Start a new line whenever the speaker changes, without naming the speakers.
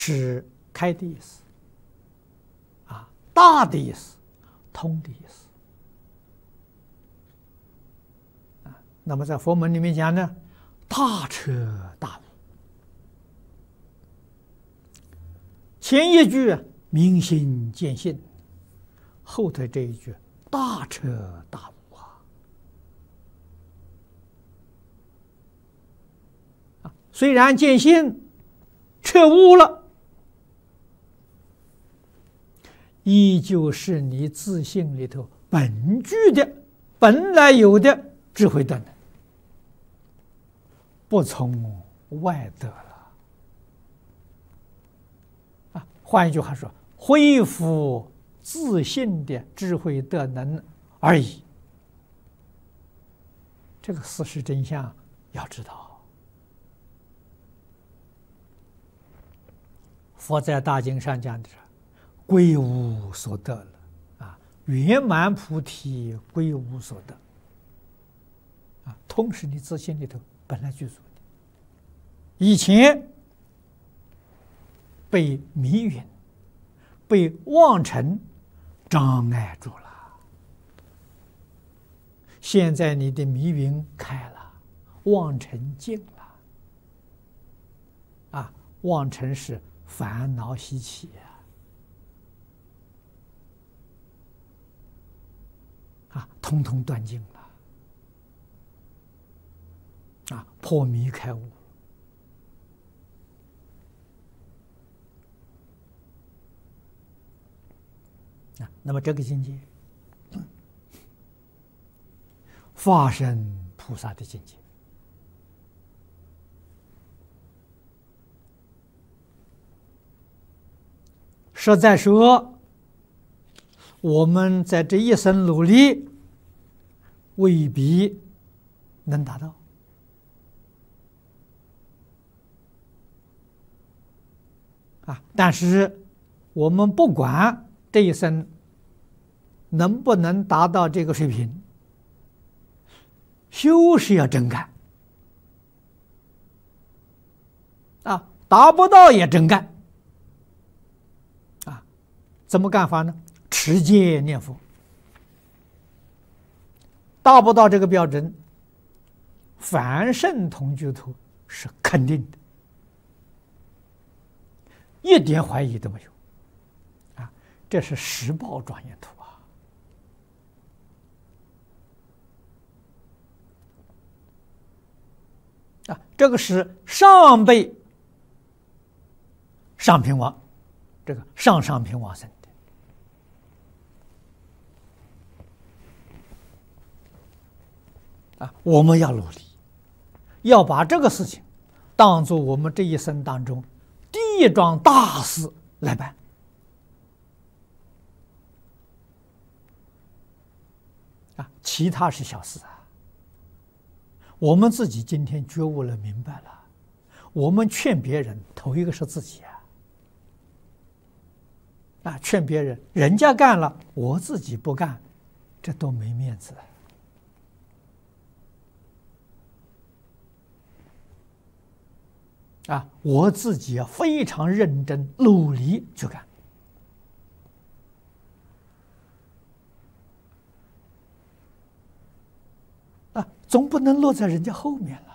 是开的意思，大的意思，通的意思。那么在佛门里面讲呢，大彻大悟。前一句明心见性，后头这一句大彻大悟虽然见性彻悟了，依旧是你自性里头本具的、本来有的智慧德能，不从外得了。换一句话说，恢复自性的智慧德能而已。这个事实真相要知道。佛在大经上讲的是归无所得了圆满菩提归无所得通是你自性里头本来具足的，以前被迷云、被妄尘障碍住了，现在你的迷云开了，妄尘尽了妄尘是烦恼习气通通断尽了破迷开悟。那么这个境界，化身菩萨的境界，实在说，我们在这一生努力，未必能达到。但是我们不管这一生能不能达到这个水平，修是要真干达不到也真干怎么干法呢？持戒念佛，达不到这个标准，凡圣同居土是肯定的，一点怀疑都没有这是实报庄严图这个是上辈上品王，这个上品往生的我们要努力，要把这个事情当作我们这一生当中第一桩大事来办其他是小事我们自己今天觉悟了明白了，我们劝别人头一个是自己劝别人，人家干了我自己不干，这都没面子我自己要非常认真努力去干总不能落在人家后面了